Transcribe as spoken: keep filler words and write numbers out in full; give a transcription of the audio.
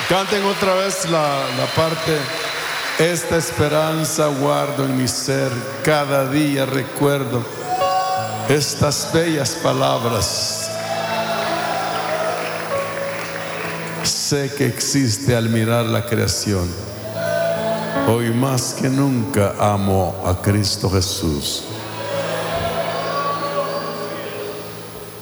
Canten otra vez la, la parte. Esta esperanza guardo en mi ser, cada día recuerdo estas bellas palabras. Sé que existe al mirar la creación. Hoy más que nunca amo a Cristo Jesús.